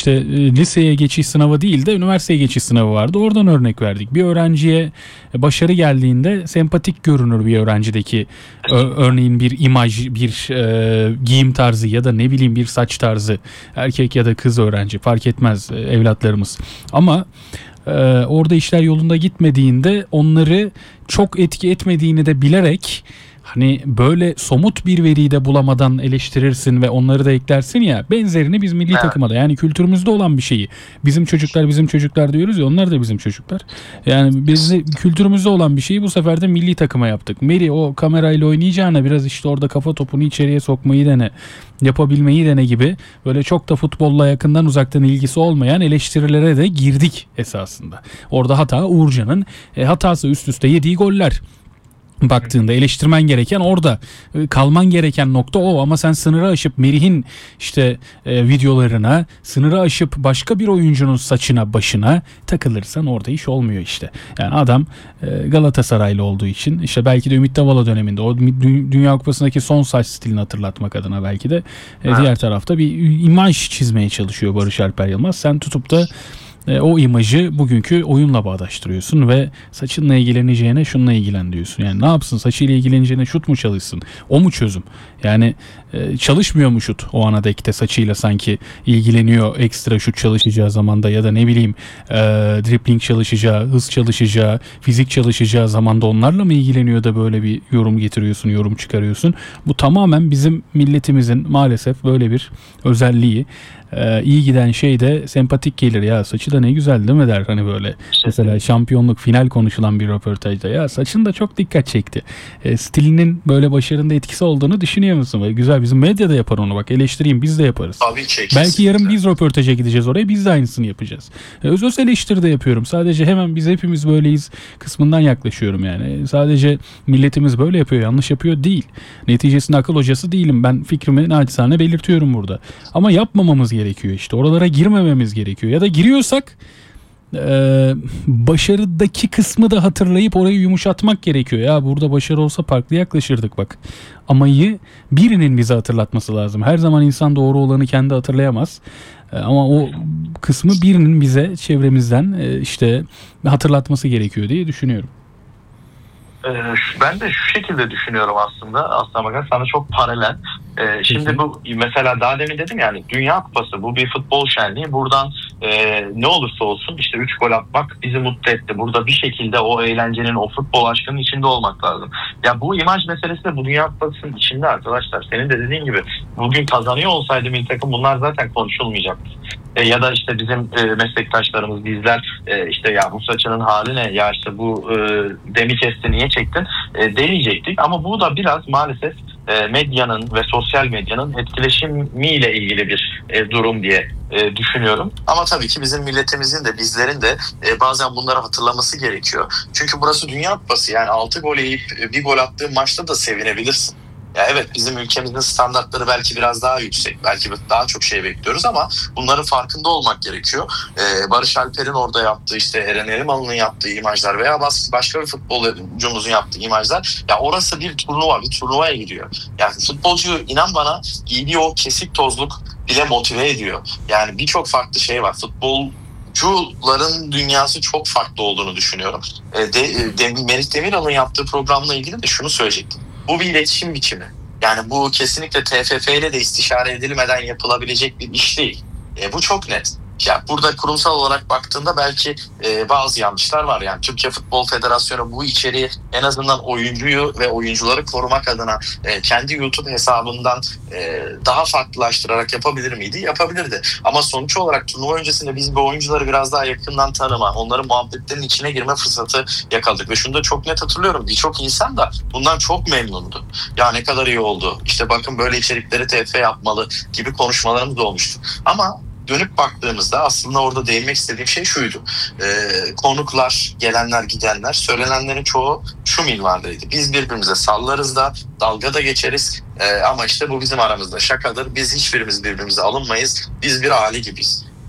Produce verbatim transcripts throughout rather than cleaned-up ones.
işte e, liseye geçiş sınavı değil de üniversiteye geçiş sınavı vardı. Oradan örnek verdik. Bir öğrenciye başarı geldiğinde sempatik görünür bir öğrencideki ö- örneğin bir imaj, bir e, giyim tarzı ya da ne bileyim bir saç tarzı, erkek ya da kız öğrenci fark etmez, e, evlatlarımız. Ama e, orada işler yolunda gitmediğinde onları çok etki etmediğini de bilerek, hani böyle somut bir veriyi de bulamadan eleştirirsin ve onları da eklersin ya, benzerini biz milli Evet. takıma da, yani kültürümüzde olan bir şeyi, bizim çocuklar bizim çocuklar diyoruz ya, onlar da bizim çocuklar. Yani biz kültürümüzde olan bir şeyi bu sefer de milli takıma yaptık. Meri o kamerayla oynayacağına biraz işte orada kafa topunu içeriye sokmayı dene, yapabilmeyi dene gibi böyle çok da futbolla yakından uzaktan ilgisi olmayan eleştirilere de girdik esasında. Orada hata Uğurcan'ın e, hatası, üst üste yediği goller. Baktığında eleştirmen gereken orada, kalman gereken nokta o, ama sen sınırı aşıp Merih'in işte e, videolarına, sınırı aşıp başka bir oyuncunun saçına, başına takılırsan orada iş olmuyor işte. Yani adam e, Galatasaraylı olduğu için, işte belki de Ümit Davala döneminde o Dü- Dünya Kupası'ndaki son saç stilini hatırlatmak adına belki de e, diğer tarafta bir imaj çizmeye çalışıyor Barış Alper Yılmaz. Sen tutup da E, o imajı bugünkü oyunla bağdaştırıyorsun ve saçınla ilgileneceğine şununla ilgilen diyorsun. Yani ne yapsın, saçıyla ilgileneceğine şut mu çalışsın? O mu çözüm? Yani e, çalışmıyor mu şut o ana dekte, saçıyla sanki ilgileniyor ekstra şut çalışacağı zamanda ya da ne bileyim e, dribbling çalışacağı, hız çalışacağı, fizik çalışacağı zamanda onlarla mı ilgileniyor da böyle bir yorum getiriyorsun, yorum çıkarıyorsun? Bu tamamen bizim milletimizin maalesef böyle bir özelliği. Ee, iyi giden şey de sempatik gelir, ya saçı da ne güzel değil mi der, hani böyle mesela şampiyonluk final konuşulan bir röportajda ya saçın da çok dikkat çekti, e, stilinin böyle başarında etkisi olduğunu düşünüyor musun? Böyle güzel, bizim medya da yapar onu, bak eleştireyim, biz de yaparız. Tabii ki. Belki yarın biz röportaja gideceğiz oraya, biz de aynısını yapacağız. E, öz öz eleştiri de yapıyorum, sadece hemen biz hepimiz böyleyiz kısmından yaklaşıyorum yani. Sadece milletimiz böyle yapıyor, yanlış yapıyor değil. Neticesinde akıl hocası değilim ben, fikrimi naçizane belirtiyorum burada. Ama yapmamamız gerekiyor. gerekiyor işte. Oralara girmememiz gerekiyor. Ya da giriyorsak e, başarıdaki kısmı da hatırlayıp orayı yumuşatmak gerekiyor. Ya burada başarı olsa farklı yaklaşırdık bak. Amayı birinin bize hatırlatması lazım. Her zaman insan doğru olanı kendi hatırlayamaz. E, ama o kısmı birinin bize çevremizden e, işte hatırlatması gerekiyor diye düşünüyorum. Ben de şu şekilde düşünüyorum aslında. Aslına bakar sana çok paralel. Ee, şimdi bu mesela daha demin dedim yani Dünya Kupası, bu bir futbol şenliği. Buradan e, ne olursa olsun işte üç gol atmak bizi mutlu etti. Burada bir şekilde o eğlencenin, o futbol aşkının içinde olmak lazım. Ya bu imaj meselesi de bu Dünya Kupası'nın içinde arkadaşlar. Senin de dediğin gibi bugün kazanıyor olsaydı milli takım bunlar zaten konuşulmayacaktı. E, ya da işte bizim e, meslektaşlarımız, bizler e, işte ya bu saçının hali ne, ya işte bu e, demi kesti niye çektin e, deneyecektik. Ama bu da biraz maalesef e, medyanın ve sosyal medyanın etkileşimiyle ilgili bir e, durum diye e, düşünüyorum. Ama tabii ki bizim milletimizin de bizlerin de e, bazen bunları hatırlaması gerekiyor. Çünkü burası Dünya Kupası, yani altı gol yiyip bir gol attığın maçta da sevinebilirsin. Ya evet, bizim ülkemizin standartları belki biraz daha yüksek. Belki daha çok şey bekliyoruz ama bunların farkında olmak gerekiyor. Ee, Barış Alper'in orada yaptığı, işte Eren Elmalı'nın yaptığı imajlar veya başka bir futbolcumuzun yaptığı imajlar. Ya orası bir turnuva, bir turnuvaya giriyor. Yani futbolcu, inan bana, giydiği o kesik tozluk bile motive ediyor. Yani birçok farklı şey var. Futbol Cuların dünyası çok farklı olduğunu düşünüyorum. E, de, de, Merih Demiral'ın yaptığı programla ilgili de şunu söyleyecektim. Bu bir iletişim biçimi. Yani bu kesinlikle T F F ile de istişare edilmeden yapılabilecek bir iş değil. E, bu çok net. Ya burada kurumsal olarak baktığında belki e, bazı yanlışlar var. Yani Türkiye Futbol Federasyonu bu içeriği en azından oyuncuyu ve oyuncuları korumak adına e, kendi YouTube hesabından e, daha farklılaştırarak yapabilir miydi? Yapabilirdi. Ama sonuç olarak turnuva öncesinde biz bu oyuncuları biraz daha yakından tanıma, onların muhabbetlerinin içine girme fırsatı yakaladık. Ve şunu da çok net hatırlıyorum. Birçok insan da bundan çok memnundu. Ya ne kadar iyi oldu. İşte bakın böyle içerikleri T F F yapmalı gibi konuşmalarımız da olmuştu. Ama dönüp baktığımızda aslında orada değinmek istediğim şey şuydu. Ee, konuklar, gelenler, gidenler, söylenenlerin çoğu şu minvaldaydı. Biz birbirimize sallarız da, dalga da geçeriz ee, ama işte bu bizim aramızda şakadır. Biz hiçbirimiz birbirimize alınmayız. Biz bir aile gibiyiz.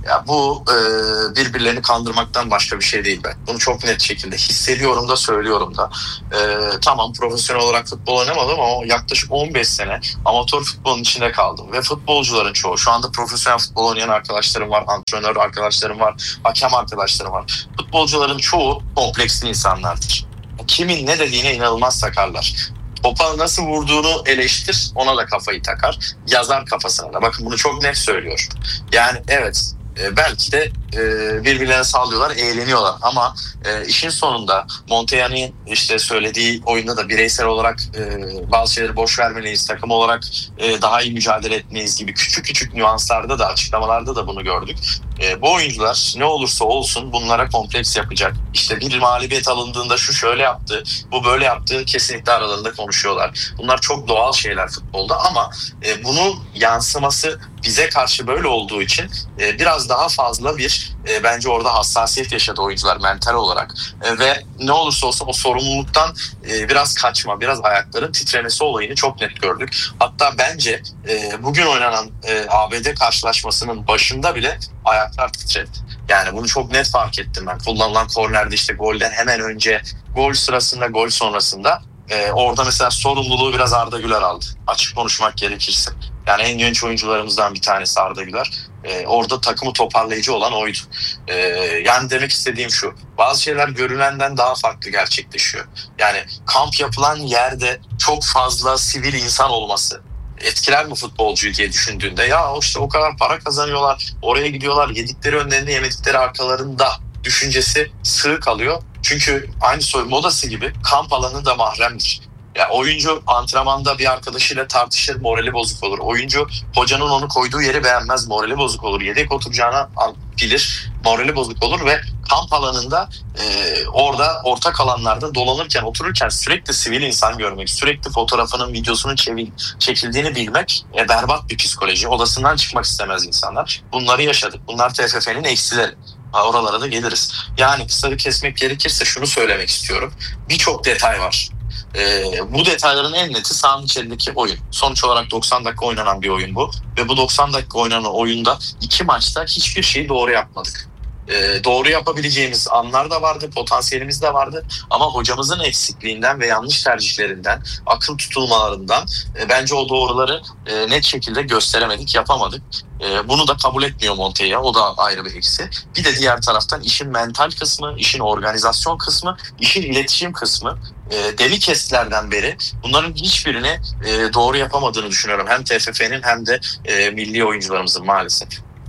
Ya bu e, birbirlerini kandırmaktan başka bir şey değil ben. Bunu çok net şekilde hissediyorum da söylüyorum da. E, tamam profesyonel olarak futbol oynamadım ama yaklaşık on beş sene amatör futbolun içinde kaldım. Ve futbolcuların çoğu, şu anda profesyonel futbol oynayan arkadaşlarım var, antrenör arkadaşlarım var, hakem arkadaşlarım var. Futbolcuların çoğu kompleksli insanlardır. Kimin ne dediğine inanılmaz takarlar. Topa nasıl vurduğunu eleştir, ona da kafayı takar. Yazar kafasına da. Bakın bunu çok net söylüyor. Yani evet, e, belki de e, birbirlerine sallıyorlar, eğleniyorlar. Ama e, işin sonunda Montaign'in işte söylediği oyunda da bireysel olarak e, bazı şeyleri boş vermeliyiz, takım olarak e, daha iyi mücadele etmeyiz gibi küçük küçük nüanslarda da, açıklamalarda da bunu gördük. E, bu oyuncular ne olursa olsun bunlara kompleks yapacak. İşte bir mağlubiyet alındığında şu şöyle yaptı, bu böyle yaptı, kesinlikle aralarında konuşuyorlar. Bunlar çok doğal şeyler futbolda ama e, bunun yansıması bize karşı böyle olduğu için e, biraz daha fazla bir e, bence orada hassasiyet yaşadı oyuncular mental olarak. E, ve ne olursa olsun o sorumluluktan e, biraz kaçma, biraz ayakların titremesi olayını çok net gördük. Hatta bence e, bugün oynanan e, A B D karşılaşmasının başında bile ayaklar titredi. Yani bunu çok net fark ettim ben. Kullanılan kornerde işte golden hemen önce, gol sırasında, gol sonrasında e, orada mesela sorumluluğu biraz Arda Güler aldı. Açık konuşmak gerekirse. Yani en genç oyuncularımızdan bir tanesi Arda Güler. Ee, orada takımı toparlayıcı olan oydu. Ee, yani demek istediğim şu. Bazı şeyler görünenden daha farklı gerçekleşiyor. Yani kamp yapılan yerde çok fazla sivil insan olması etkiler mi futbolcuyu diye düşündüğünde, ya işte o kadar para kazanıyorlar, oraya gidiyorlar, yedikleri önlerinde yemedikleri arkalarında düşüncesi sığ kalıyor. Çünkü aynı soyunma odası gibi kamp alanı da mahremdir. Ya oyuncu antrenmanda bir arkadaşıyla tartışır, morali bozuk olur. Oyuncu hocanın onu koyduğu yeri beğenmez, morali bozuk olur. Yedek oturacağına bilir, morali bozuk olur ve kamp alanında e, orada ortak alanlarda dolanırken, otururken sürekli sivil insan görmek, sürekli fotoğrafının, videosunun çevil, çekildiğini bilmek e, berbat bir psikoloji. Odasından çıkmak istemez insanlar. Bunları yaşadık. Bunlar T F F'nin eksileri. Oralara da geliriz. Yani kısaca kesmek gerekirse şunu söylemek istiyorum. Birçok detay var. Ee, bu detayların en neti sahanın içerideki oyun. Sonuç olarak doksan dakika oynanan bir oyun bu. Ve bu doksan dakika oynanan oyunda iki maçta hiçbir şeyi doğru yapmadık. Ee, doğru yapabileceğimiz anlar da vardı, potansiyelimiz de vardı. Ama hocamızın eksikliğinden ve yanlış tercihlerinden, akıl tutulmalarından e, bence o doğruları e, net şekilde gösteremedik, yapamadık. E, bunu da kabul etmiyor Montaigne. O da ayrı bir eksi. Bir de diğer taraftan işin mental kısmı, işin organizasyon kısmı, işin iletişim kısmı. E, deli kestilerden beri bunların hiçbirini e, doğru yapamadığını düşünüyorum. Hem T F F'nin hem de e, milli oyuncularımızın maalesef.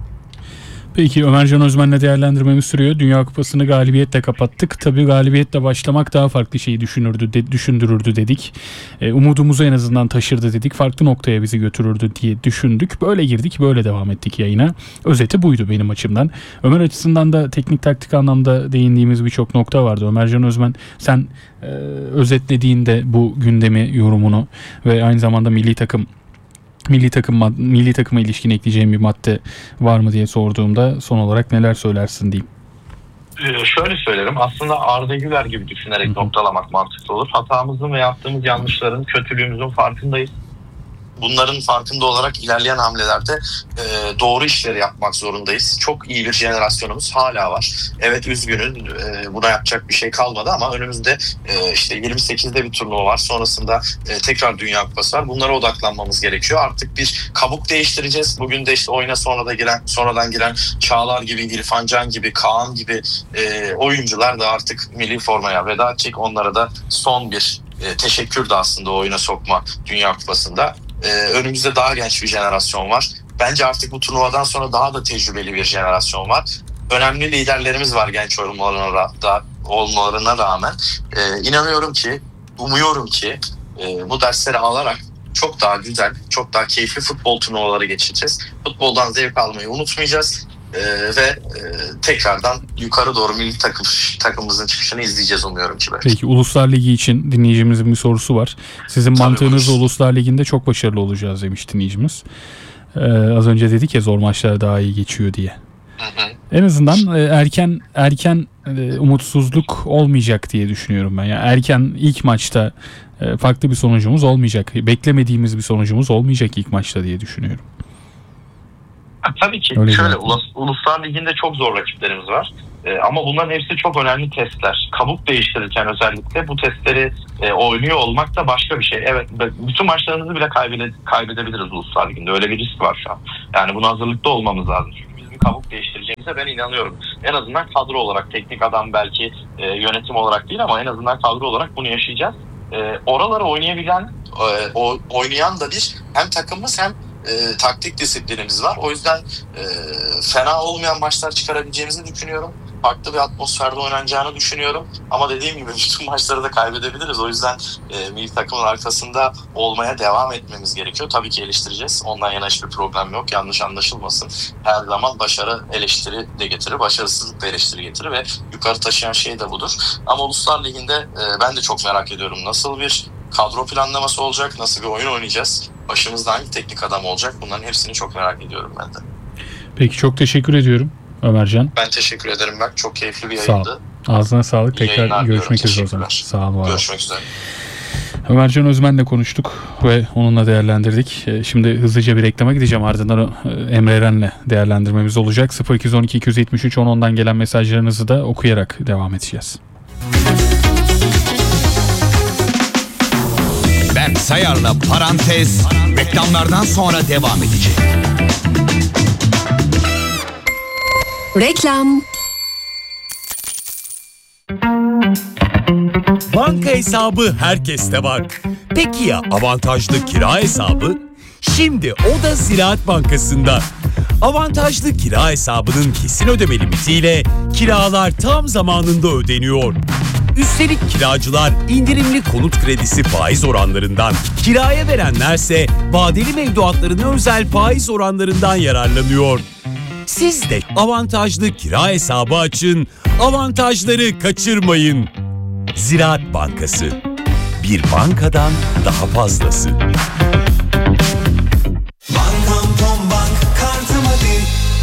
Peki Ömercan Özmen'le değerlendirmemiz sürüyor. Dünya Kupası'nı galibiyetle kapattık. Tabii galibiyetle başlamak daha farklı şeyi düşünürdü, de, düşündürürdü dedik. E, umudumuzu en azından taşırdı dedik. Farklı noktaya bizi götürürdü diye düşündük. Böyle girdik, böyle devam ettik yayına. Özeti buydu benim açımdan. Ömer açısından da teknik taktik anlamda değindiğimiz birçok nokta vardı. Ömercan Özmen, sen e, özetlediğinde bu gündemi, yorumunu ve aynı zamanda milli takım Milli takım milli takıma ilişkin ekleyeceğim bir madde var mı diye sorduğumda son olarak neler söylersin diyeyim. Ee, şöyle söylerim. Aslında Arda Güler gibi düşünerek Hı-hı. noktalamak mantıklı olur. Hatamızın ve yaptığımız yanlışların, kötülüğümüzün farkındayız. Bunların farkında olarak ilerleyen hamlelerde e, doğru işleri yapmak zorundayız. Çok iyi bir jenerasyonumuz hala var. Evet üzgünüm, e, buna yapacak bir şey kalmadı ama önümüzde e, işte yirmi sekizde bir turnuva var. Sonrasında e, tekrar Dünya Kupası var. Bunlara odaklanmamız gerekiyor. Artık bir kabuk değiştireceğiz. Bugün de işte oyuna sonra da giren, sonradan giren Çağlar gibi, İrfan Can gibi, Kaan gibi e, oyuncular da artık milli formaya veda edecek. Onlara da son bir e, teşekkür de aslında oyuna sokma Dünya Kupası'nda. Ee, önümüzde daha genç bir jenerasyon var. Bence artık bu turnuvadan sonra daha da tecrübeli bir jenerasyon var. Önemli liderlerimiz var genç olmalarına, da, olmalarına rağmen. Ee, inanıyorum ki, umuyorum ki e, bu dersleri alarak çok daha güzel, çok daha keyifli futbol turnuvaları geçireceğiz. Futboldan zevk almayı unutmayacağız. Ee, ve e, tekrardan yukarı doğru milli takım takımımızın çıkışını izleyeceğiz umuyorum ki. Belki. Peki Uluslar Ligi için dinleyicimizin bir sorusu var. Sizin Tabii mantığınızla olur. Uluslar Ligi'nde çok başarılı olacağız demiş dinleyicimiz. Ee, az önce dedik ya zor maçlar daha iyi geçiyor diye. Hı hı. En azından erken erken umutsuzluk olmayacak diye düşünüyorum ben. Yani erken ilk maçta farklı bir sonucumuz olmayacak. Beklemediğimiz bir sonucumuz olmayacak ilk maçta diye düşünüyorum. Tabii ki. Öyle Şöyle zaten. ulus, Uluslar Ligi'nde çok zor rakiplerimiz var. Ee, ama bunların hepsi çok önemli testler. Kabuk değiştirirken özellikle bu testleri e, oynuyor olmak da başka bir şey. Evet, bütün maçlarımızı bile kaybede, kaybedebiliriz Uluslar Ligi'nde. Öyle bir risk var şu an. Yani buna hazırlıklı olmamız lazım. Çünkü biz bir kabuk değiştireceğimize ben inanıyorum. En azından kadro olarak, teknik adam belki e, yönetim olarak değil ama en azından kadro olarak bunu yaşayacağız. E, oraları oynayabilen, e, o, oynayan da bir hem takımımız hem E, taktik disiplinimiz var. O yüzden e, fena olmayan maçlar çıkarabileceğimizi düşünüyorum. Farklı bir atmosferde oynanacağını düşünüyorum. Ama dediğim gibi bütün maçları da kaybedebiliriz. O yüzden e, milli takımın arkasında olmaya devam etmemiz gerekiyor. Tabii ki eleştireceğiz. Ondan yana hiçbir problem yok. Yanlış anlaşılmasın. Her zaman başarı eleştiri de getirir. Başarısızlık da eleştiri getirir ve yukarı taşıyan şey de budur. Ama Uluslar Ligi'nde e, ben de çok merak ediyorum. Nasıl bir kadro planlaması olacak? Nasıl bir oyun oynayacağız? Başımızda hangi teknik adam olacak? Bunların hepsini çok merak ediyorum ben de. Peki çok teşekkür ediyorum Ömercan. Ben teşekkür ederim bak. Çok keyifli bir Sağ ol. yayındı. Ağzına sağlık. İyi Tekrar yayınlar görüşmek diliyorum. üzere o zaman. Teşekkürler. Sağ ol. var ol. Görüşmek üzere. Ömercan Özmen'le konuştuk ve onunla değerlendirdik. Şimdi hızlıca bir reklama gideceğim. Ardından Emre Eren'le değerlendirmemiz olacak. sıfır iki on iki iki yetmiş üç on ondan gelen mesajlarınızı da okuyarak devam edeceğiz. Ben Sayar'la Parantez reklamlardan sonra devam edecek. Reklam. Banka hesabı herkeste var. Peki ya avantajlı kira hesabı? Şimdi o da Ziraat Bankası'nda. Avantajlı kira hesabının kesin ödeme limitiyle kiralar tam zamanında ödeniyor. Üstelik kiracılar indirimli konut kredisi faiz oranlarından, kiraya verenlerse vadeli mevduatlarına özel faiz oranlarından yararlanıyor. Siz de avantajlı kira hesabı açın, avantajları kaçırmayın. Ziraat Bankası, bir bankadan daha fazlası. Bankam Tom Bank kartım hadi.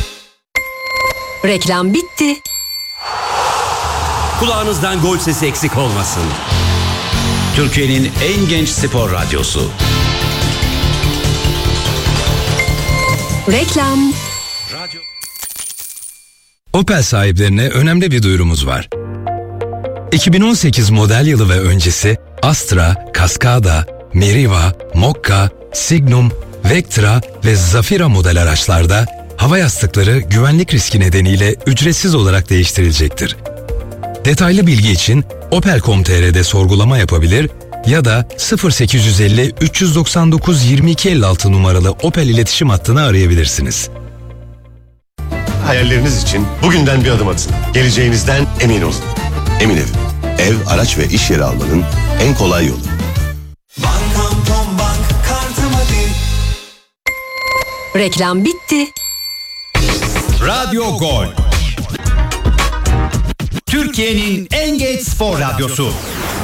Reklam bitti. Kulağınızdan gol sesi eksik olmasın. Türkiye'nin en genç spor radyosu. Reklam. Radyo. Opel sahiplerine önemli bir duyurumuz var. iki bin on sekiz model yılı ve öncesi Astra, Cascada, Meriva, Mokka, Signum, Vectra ve Zafira model araçlarda hava yastıkları güvenlik riski nedeniyle ücretsiz olarak değiştirilecektir. Detaylı bilgi için opel nokta com nokta tr'de sorgulama yapabilir ya da sıfır sekiz yüz elli üç yüz doksan dokuz yirmi iki elli altı numaralı Opel iletişim hattını arayabilirsiniz. Hayalleriniz için bugünden bir adım atın. Geleceğinizden emin olun. Emin Ev, ev, araç ve iş yeri almanın en kolay yolu. Bankam Tom Bank kartım hadi. Reklam bitti. Radyo Gol, Türkiye'nin en genç spor radyosu.